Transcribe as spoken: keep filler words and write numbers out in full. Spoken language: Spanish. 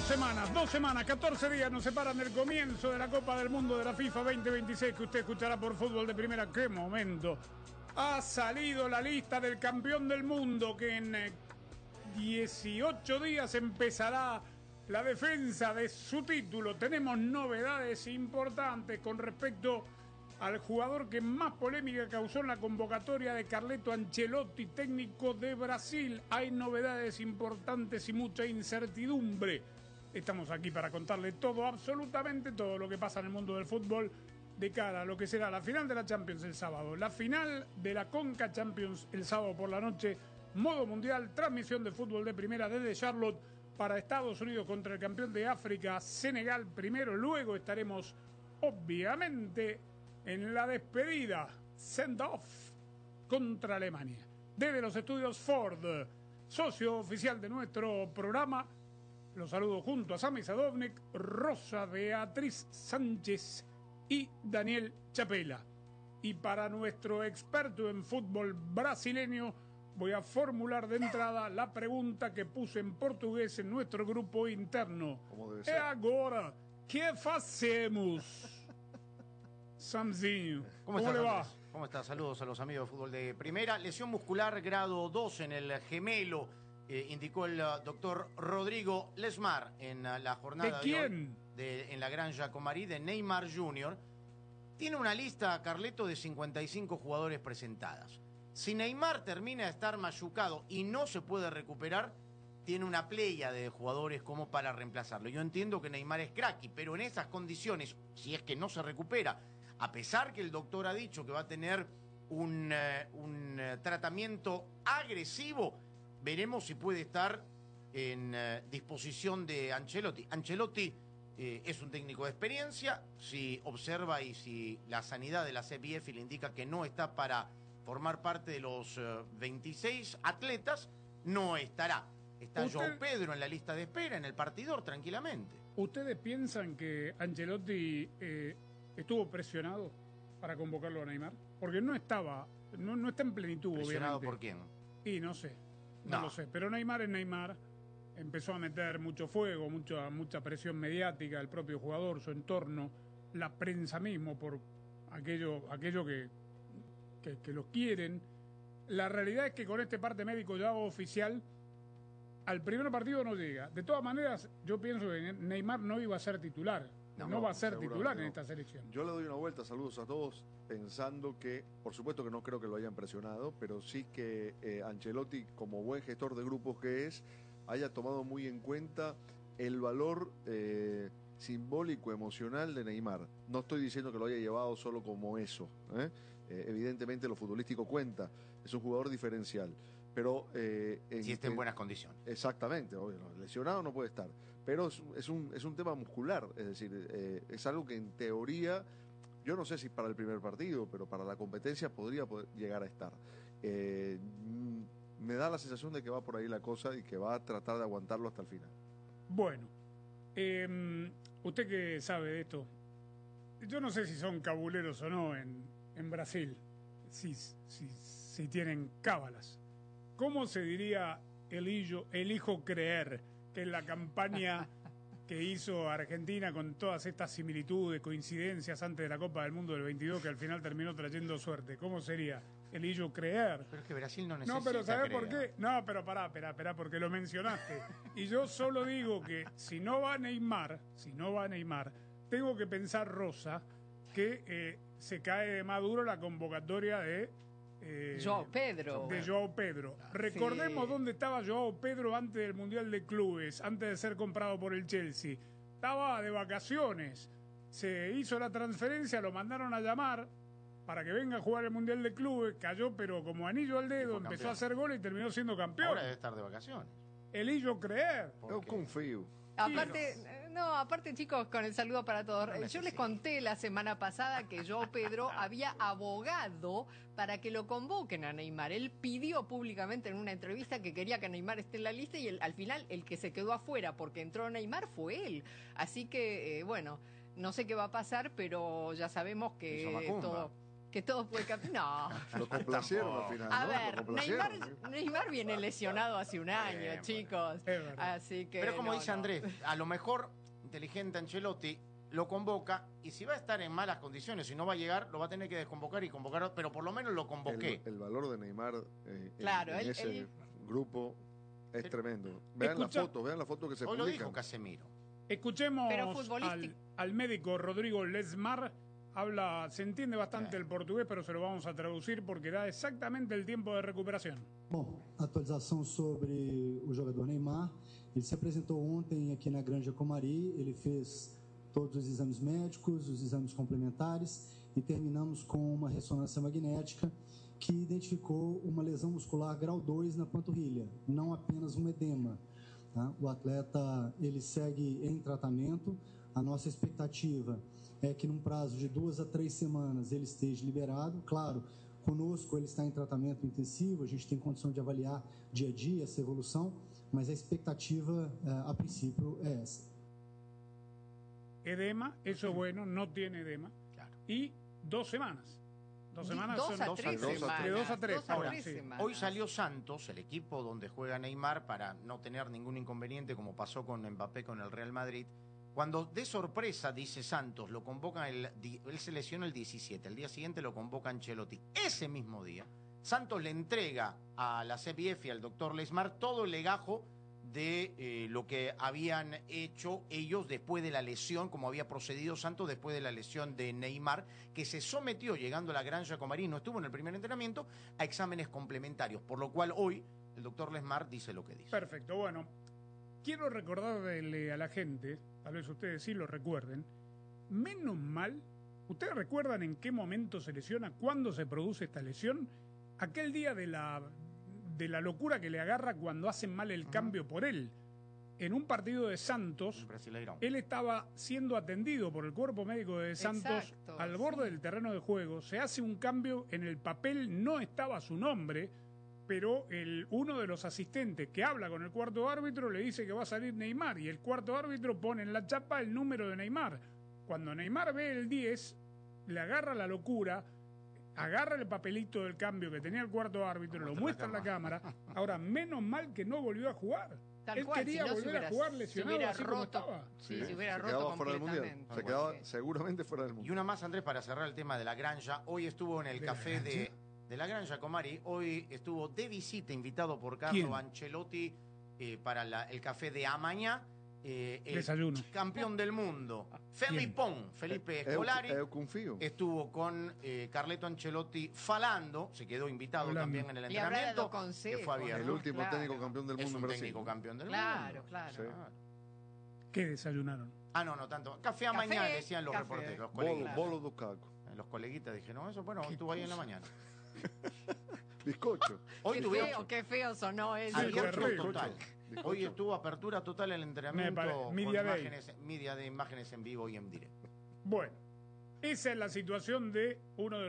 semanas, dos semanas, catorce días nos separan del comienzo de la Copa del Mundo de la FIFA veinte veintiséis que usted escuchará por Fútbol de Primera. ¡Qué momento! Ha salido la lista del campeón del mundo que en dieciocho días empezará la defensa de su título. Tenemos novedades importantes con respecto al jugador que más polémica causó en la convocatoria de Carleto Ancelotti, técnico de Brasil. Hay novedades importantes y mucha incertidumbre. Estamos aquí para contarle todo, absolutamente todo lo que pasa en el mundo del fútbol de cara a lo que será la final de la Champions el sábado, la final de la Conca Champions el sábado por la noche, modo mundial, transmisión de Fútbol de Primera desde Charlotte para Estados Unidos contra el campeón de África, Senegal primero, luego estaremos obviamente en la despedida, send-off contra Alemania. Desde los estudios Ford, socio oficial de nuestro programa, los saludo junto a Sami Sadovnik, Rosa Beatriz Sánchez y Daniel Chapela. Y para nuestro experto en fútbol brasileño, voy a formular de entrada la pregunta que puse en portugués en nuestro grupo interno. E agora, ¿qué hacemos? Samzinho, ¿Cómo, ¿cómo estás, le va? Andrés? ¿Cómo estás? Saludos a los amigos de Fútbol de Primera. Lesión muscular grado dos en el gemelo, eh, indicó el uh, doctor Rodrigo Lesmar en uh, la jornada ¿De quién? de hoy de, en la Granja Comari de Neymar junior Tiene una lista, Carleto, de cincuenta y cinco jugadores presentadas. Si Neymar termina de estar machucado y no se puede recuperar, tiene una playa de jugadores como para reemplazarlo. Yo entiendo que Neymar es cracky, pero en esas condiciones, si es que no se recupera, a pesar que el doctor ha dicho que va a tener un, uh, un uh, tratamiento agresivo, veremos si puede estar en uh, disposición de Ancelotti. Ancelotti eh, es un técnico de experiencia, si observa y si la sanidad de la C B F le indica que no está para formar parte de los uh, veintiséis atletas, no estará. Está ¿Usted... João Pedro en la lista de espera, en el partidor, tranquilamente. ¿Ustedes piensan que Ancelotti eh, estuvo presionado para convocarlo a Neymar? Porque no estaba, no, no está en plenitud, ¿Presionado obviamente. por quién? Y no sé, no, No. lo sé. Pero Neymar es Neymar. Empezó a meter mucho fuego, mucha, mucha presión mediática, el propio jugador, su entorno, la prensa mismo, por aquello, aquello que, que, que los quieren. La realidad es que con este parte médico ya oficial, al primer partido no llega. De todas maneras, yo pienso que Neymar no iba a ser titular. No, no va a ser titular en no. esta selección. Yo le doy una vuelta, saludos a todos, pensando que, por supuesto que no creo que lo hayan presionado, pero sí que eh, Ancelotti, como buen gestor de grupos que es, haya tomado muy en cuenta el valor eh, simbólico, emocional de Neymar. No estoy diciendo que lo haya llevado solo como eso, ¿eh? Eh, evidentemente lo futbolístico cuenta, es un jugador diferencial. Pero eh, en, si está en buenas condiciones. Exactamente, obvio, lesionado no puede estar. Pero es, es, un, es un tema muscular, es decir, eh, es algo que en teoría, yo no sé si para el primer partido, pero para la competencia podría poder llegar a estar. Eh, me da la sensación de que va por ahí la cosa y que va a tratar de aguantarlo hasta el final. Bueno, eh, usted que sabe de esto, yo no sé si son cabuleros o no en, en Brasil, si, si, si tienen cábalas. ¿Cómo se diría elijo, elijo creer que en la campaña que hizo Argentina con todas estas similitudes, coincidencias antes de la Copa del Mundo del veintidós, que al final terminó trayendo suerte? ¿Cómo sería? Elijo creer. Pero es que Brasil no necesita No, pero ¿sabés creer. por qué? No, pero pará, pará, pará, porque lo mencionaste. Y yo solo digo que si no va Neymar, si no va Neymar, tengo que pensar, Rosa, que eh, se cae de maduro la convocatoria de... Eh, João Pedro. De João Pedro. Recordemos sí. dónde estaba João Pedro antes del Mundial de Clubes, antes de ser comprado por el Chelsea. Estaba de vacaciones. Se hizo la transferencia, lo mandaron a llamar para que venga a jugar el Mundial de Clubes. Cayó, pero como anillo al dedo, empezó campeón. a hacer goles y terminó siendo campeón. Ahora debe estar de vacaciones. Elillo creer. Yo confío. Aparte, no, aparte chicos, con el saludo para todos. No Yo les conté la semana pasada que João Pedro había abogado para que lo convoquen a Neymar. Él pidió públicamente en una entrevista que quería que Neymar esté en la lista y el, al final el que se quedó afuera porque entró Neymar fue él. Así que, eh, bueno, no sé qué va a pasar, pero ya sabemos que todo... que todo fue campeón. No. Lo complacieron al final, A ¿no? ver, Lo complacieron. Neymar, Neymar viene lesionado hace un año, Bien, chicos. Es verdad. Así que. Pero como no, dice no. Andrés, a lo mejor inteligente Ancelotti lo convoca y si va a estar en malas condiciones, si no va a llegar, lo va a tener que desconvocar y convocar, pero por lo menos lo convoqué. El, el valor de Neymar eh, en- Claro, en, él- ese él- grupo es Él- tremendo. Vean Escucha- las fotos, vean las fotos que se Hoy lo publican. dijo Casemiro. Escuchemos Pero al, futbolístico. al médico Rodrigo Lesmar. Habla, se entiende bastante Eh. el portugués, pero se lo vamos a traducir porque da exactamente el tiempo de recuperación. Bom, atualização sobre o jogador Neymar. Ele se apresentou ontem aqui na Granja Comari, ele fez todos os exames médicos, os exames complementares e terminamos com uma ressonância magnética que identificou uma lesão muscular grau dois na panturrilha, não apenas um edema. Tá? O atleta ele segue em tratamento, a nossa expectativa é que num prazo de duas a três semanas ele esteja liberado, claro. Conosco ele está em tratamento intensivo, a gente tem condição de avaliar dia a dia essa evolução, mas a expectativa, eh, a princípio, é essa. Edema, eso es bueno, no tiene edema. Claro. Y dos semanas. Dos semanas dos son a dos tres a tres. semanas. De dos a tres, Dos a ahora, tres sí. semanas. Hoy salió Santos, el equipo donde juega Neymar, para no tener ningún inconveniente como pasó con Mbappé con el Real Madrid. Cuando de sorpresa, dice Santos, lo convocan, el, di- él se lesionó el diecisiete, el día siguiente lo convoca Ancelotti. Ese mismo día, Santos le entrega a la C B F y al doctor Lesmar todo el legajo de eh, lo que habían hecho ellos después de la lesión, como había procedido Santos después de la lesión de Neymar, que se sometió, llegando a la Granja Comari, no estuvo en el primer entrenamiento, a exámenes complementarios, por lo cual hoy el doctor Lesmar dice lo que dice. Perfecto, bueno. Quiero recordarle a la gente, tal vez ustedes sí lo recuerden, menos mal, ¿ustedes recuerdan en qué momento se lesiona, cuándo se produce esta lesión? Aquel día de la, de la locura que le agarra cuando hacen mal el Ajá. cambio por él. En un partido de Santos, El Brasileirão. él estaba siendo atendido por el cuerpo médico de Santos Exacto, al borde sí. del terreno de juego. Se hace un cambio, en el papel no estaba su nombre, pero el, uno de los asistentes que habla con el cuarto árbitro le dice que va a salir Neymar y el cuarto árbitro pone en la chapa el número de Neymar. Cuando Neymar ve el diez, le agarra la locura, agarra el papelito del cambio que tenía el cuarto árbitro, Lo lo muestra muestra en en la la cámara. Ahora, menos mal que no volvió a jugar. Tal Él cual, quería si no se volver hubiera- a jugar se lesionado hubiera así como roto. estaba. Sí, Sí, se hubiera se roto quedaba fuera del mundial. completamente. Se quedaba Sí. seguramente fuera del Y mundial. una más, Andrés, para cerrar el tema de la granja. Hoy estuvo en el ¿De la café de, granja? de la Granja Comari. Hoy estuvo de visita, invitado por Carlo ¿Quién? Ancelotti eh, para la- el café de Amañá. Eh, el Desayuno. campeón del mundo, Felipón, Felipe Eu, Scolari, eu confío. estuvo con eh, Carleto Ancelotti falando, se quedó invitado Hablando. también en el Le habrá entrenamiento, dado consejos, que fue abierto. El último Claro. técnico campeón del Es mundo un en Brasil. técnico campeón del Claro, mundo. claro. Sí. ¿Qué desayunaron? Ah, no, no tanto. Café a Café, mañana, decían los café. reporteros, los Bolo, coleguitas. bolo do caco. Los coleguitas dijeron, eso, bueno, estuvo ahí en la mañana. Bizcocho. Hoy Qué tuvieron feo, qué feo sonó eso. Sí, abierto terrible. total. Bizcocho. Hoy estuvo apertura total el entrenamiento Me pare- con Media Day. imágenes, media de imágenes en vivo y en directo. Bueno, esa es la situación de uno de